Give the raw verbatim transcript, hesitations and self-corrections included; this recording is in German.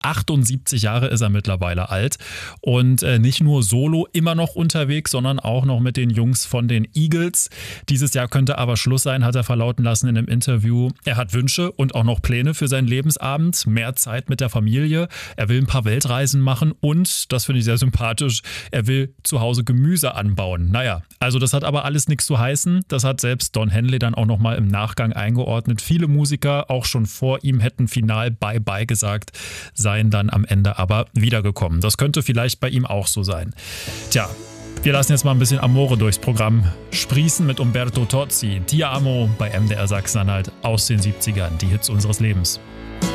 achtundsiebzig Jahre ist er mittlerweile alt und äh, nicht nur solo immer noch unterwegs, sondern auch noch mit den Jungs von den Eagles. Dieses Jahr könnte aber Schluss sein, hat er verlauten lassen in einem Interview. Er hat Wünsche und auch noch Pläne für seinen Lebensabend, mehr Zeit mit der Familie. Er will ein paar Weltreisen machen und, das finde ich sehr sympathisch, er will zu Hause Gemüse anbauen. Naja, also das hat aber alles nichts zu heißen. Das hat selbst Don Henley dann auch nochmal im Nachgang eingeordnet. Viele Musiker, auch schon vor ihm, hätten final Bye-Bye gesagt, seien dann am Ende aber wiedergekommen. Das könnte vielleicht bei ihm auch so sein. Tja, wir lassen jetzt mal ein bisschen Amore durchs Programm sprießen mit Umberto Tozzi. Ti amo bei M D R Sachsen-Anhalt aus den siebzigern, die Hits unseres Lebens.